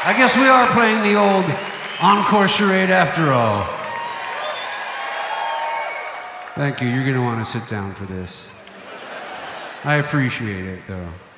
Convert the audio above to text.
I guess we are playing the old encore charade after all. Thank you. You're going to want to sit down for this. I appreciate it, though.